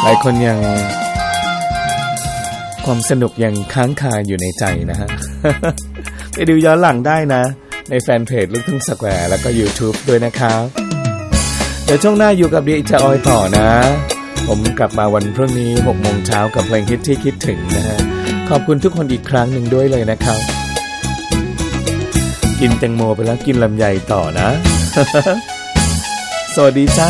ลายคนยังความสนุกยังค้างคาอยู่ในใจนะฮะ ไปดูย้อนหลังได้นะในแฟนเพจลูกทุ่งสแควร์แล้วก็ YouTube ด้วยนะครับเดี๋ยวช่วงหน้าอยู่กับดีเจออยต่อนะผมกลับมาวันพรุ่งนี้ 6 โมงเช้ากับเพลงฮิตที่คิดถึงนะฮะขอบคุณทุกคนอีกครั้งหนึ่งด้วยเลยนะครับกินแตงโมไปแล้วกินลำไยต่อนะ สวัสดีจ้า